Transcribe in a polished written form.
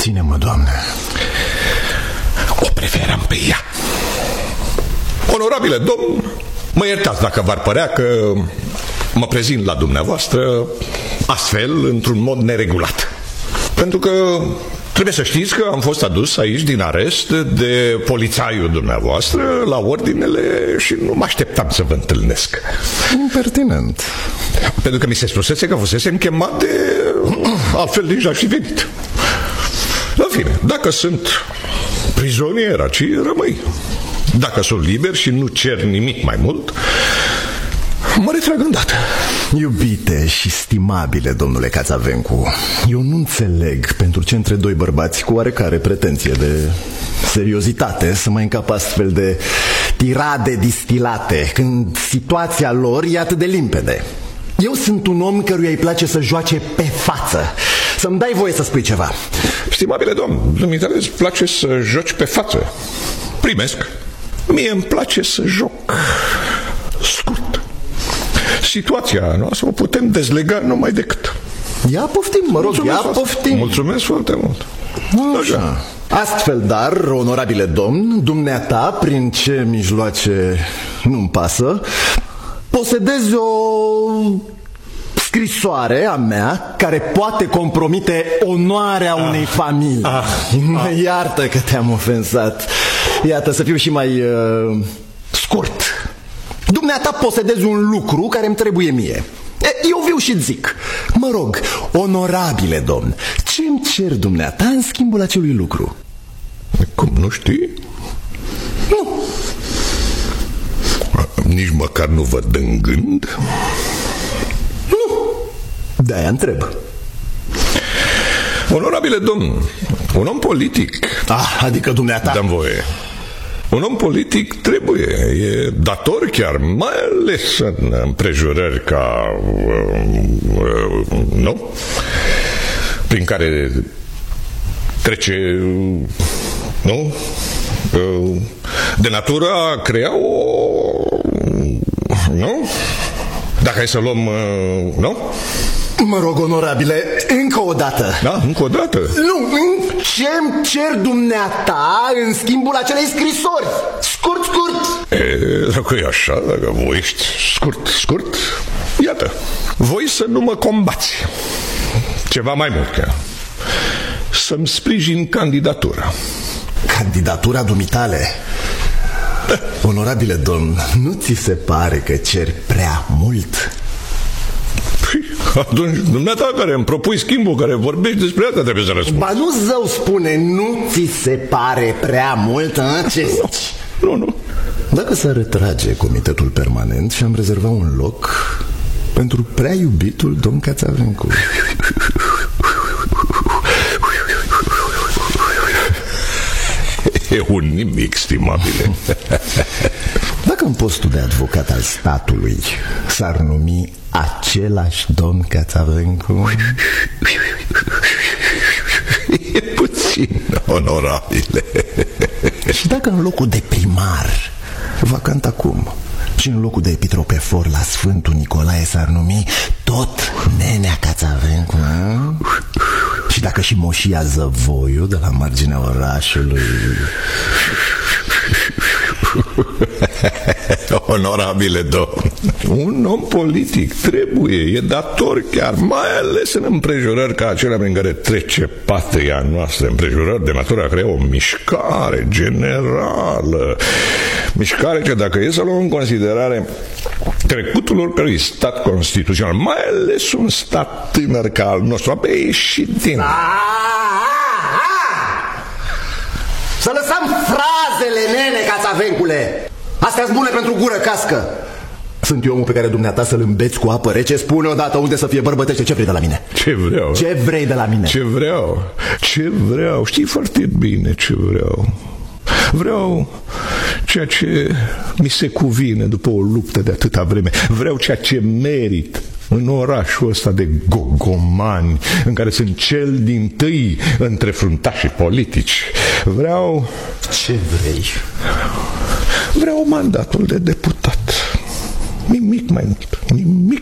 Ține-mă, Doamne. O preferăm pe ea. Onorabile domn, mă iertați dacă v-ar părea că mă prezint la dumneavoastră astfel, într-un mod neregulat. Pentru că trebuie să știți că am fost adus aici din arest de polițaiul dumneavoastră la ordinele și nu mă așteptam să vă întâlnesc. Impertinent. Pentru că mi se spusese că fusesem chemat de... altfel nici n-aș fi venit. În fine, dacă sunt prizonier aici, rămâi. Dacă sunt liber și nu cer nimic mai mult, mă retrag îndată. Iubite și stimabile domnule Cațavencu, eu nu înțeleg pentru ce între doi bărbați cu oarecare pretenție de seriozitate să mai încapă astfel de tirade distilate, când situația lor e atât de limpede. Eu sunt un om căruia îi place să joace pe față. Să-mi dai voie să spui ceva. Stimabile domn, dumneavoastră îți place să joci pe față. Primesc. Mie îmi place să joc scurt. Situația noastră o putem dezlega numai decât. Ia poftim, mă rog, ia poftim. Mulțumesc foarte mult. Așa. Astfel, dar, onorabile domn, dumneata, prin ce mijloace nu-mi pasă, posedezi o scrisoare a mea care poate compromite onoarea unei familii. Mă iartă că te-am ofensat. Iată, să fiu și mai scurt. Dumneata posedezi un lucru care îmi trebuie mie. Eu viu și zic, mă rog, onorabile domn, ce-mi cer dumneata în schimbul acelui lucru? Cum, nu știi? Nu. Nici măcar nu vă dă în gând? Nu. De-aia întreb. Onorabile domn, un om politic... adică dumneata... Dă-mi voie. Un om politic trebuie, e dator chiar, mai ales în împrejurări ca... nu? Prin care trece... nu? De natură a crea o... nu? Dacă ai să luăm... nu? Mă rog, onorabile, încă o dată. Da, încă o dată? Nu, ce-mi cer dumneata în schimbul acelei scrisori? Scurt, scurt. Dacă e așa, dacă voiești scurt, iată, voi să nu mă combați. Ceva mai mult chiar. Să-mi sprijin candidatura. Candidatura dumitale? Onorabile domn, nu ți se pare că ceri prea mult? Atunci, dumneata care îmi propui schimbul, care vorbești despre asta, trebuie să răspund. Ba nu, zău spune, nu ți se pare prea mult, ce zici? Nu. Dacă s-ar retrage comitetul permanent și am rezervat un loc pentru prea iubitul domn Cațavencu. E un nimic, stimabile. Dacă în postul de avocat al statului s-ar numi același domn Cațavencu... E puțin, onorabile. Și dacă în locul de primar, vacant acum, și în locul de epitropefor la Sfântul Nicolae s-ar numi tot Nenea Cațavencu, și dacă și moșia Zăvoiu de la marginea orașului... Onorabile domn, un om politic trebuie, e dator chiar, mai ales în împrejurări ca acelea prin care trece patria noastră, împrejurări de natură a crea o mișcare generală, mișcare ce, dacă e să luăm în considerare trecutul oricărui stat constituțional, mai ales un stat tânăr ca al nostru, abia ieșit din... Să lăsăm frazele, Nene Cațavencule! Astea-s bune pentru gură cască. Sunt eu omul pe care dumneata să-l îmbeți cu apă rece? Spune odată unde să fie, bărbătește, ce vrei de la mine? Ce vreau? Ce vrei de la mine? Ce vreau? Știi foarte bine ce vreau. Vreau ceea ce mi se cuvine după o luptă de atâta vreme. Vreau ceea ce merit în orașul ăsta de gogomani, în care sunt cel dintâi între fruntașii politici. Vreau... Ce vrei? Vreau mandatul de deputat. Nimic mai mult. Nimic